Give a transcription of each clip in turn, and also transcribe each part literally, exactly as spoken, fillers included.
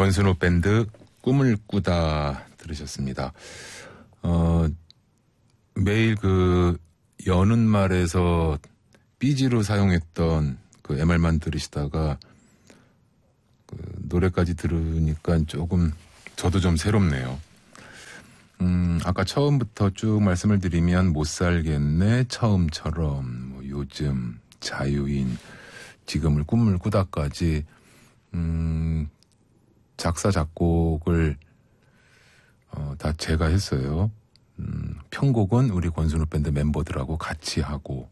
권순우 밴드 꿈을 꾸다 들으셨습니다. 어, 매일 그 여는 말에서 삐지로 사용했던 그 엠알만 들으시다가 그 노래까지 들으니까 조금 저도 좀 새롭네요. 음, 아까 처음부터 쭉 말씀을 드리면 못 살겠네, 처음처럼, 뭐 요즘, 자유인, 지금을 꿈을 꾸다까지 음, 작사 작곡을 어, 다 제가 했어요. 음, 편곡은 우리 권순우 밴드 멤버들하고 같이 하고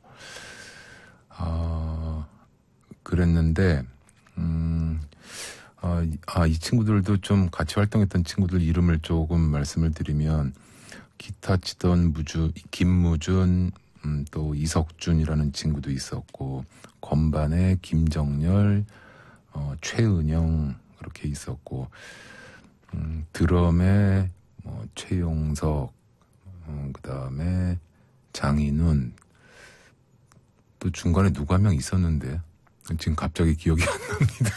아, 그랬는데 음, 아, 아, 이 친구들도 좀 같이 활동했던 친구들 이름을 조금 말씀을 드리면 기타 치던 무주, 김무준, 음, 또 이석준이라는 친구도 있었고 건반에 김정열, 어, 최은영 그렇게 있었고 음, 드럼에 뭐 최용석, 어, 그 다음에 장인훈, 또 중간에 누구 한 명 있었는데 지금 갑자기 기억이 안 납니다.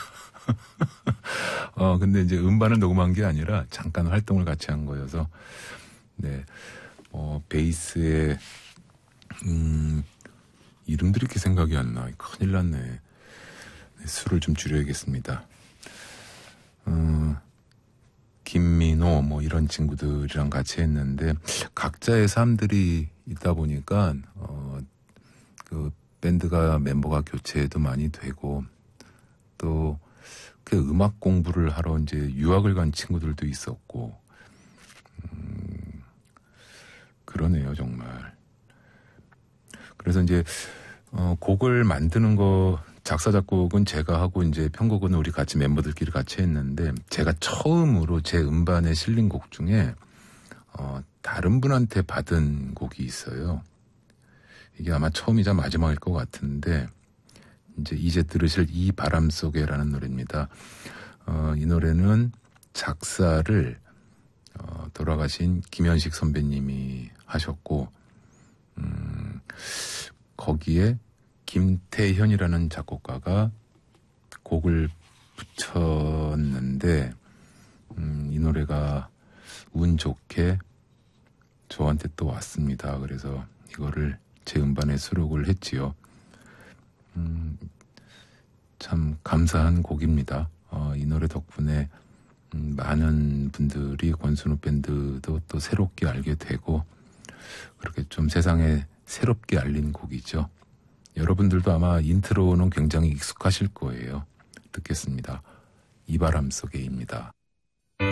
어, 근데 이제 음반을 녹음한 게 아니라 잠깐 활동을 같이 한 거여서, 네, 어, 베이스에, 음, 이름들이 이렇게 생각이 안 나. 큰일 났네. 네, 술을 좀 줄여야겠습니다. 어, 김민호, 뭐 이런 친구들이랑 같이 했는데, 각자의 삶들이 있다 보니까, 어, 그, 밴드가 멤버가 교체도 많이 되고, 또, 그 음악 공부를 하러 이제 유학을 간 친구들도 있었고, 음, 그러네요, 정말. 그래서 이제, 어, 곡을 만드는 거, 작사, 작곡은 제가 하고 이제 편곡은 우리 같이 멤버들끼리 같이 했는데, 제가 처음으로 제 음반에 실린 곡 중에, 어, 다른 분한테 받은 곡이 있어요. 이게 아마 처음이자 마지막일 것 같은데, 이제 이제 들으실 이 바람 속에라는 노래입니다. 어, 이 노래는 작사를 어, 돌아가신 김현식 선배님이 하셨고, 음, 거기에 김태현이라는 작곡가가 곡을 붙였는데, 음, 이 노래가 운 좋게 저한테 또 왔습니다. 그래서 이거를 제 음반에 수록을 했지요. 음, 참 감사한 곡입니다. 어, 이 노래 덕분에 음, 많은 분들이 권순우 밴드도 또 새롭게 알게 되고 그렇게 좀 세상에 새롭게 알린 곡이죠. 여러분들도 아마 인트로는 굉장히 익숙하실 거예요. 듣겠습니다. 이 바람 속에입니다.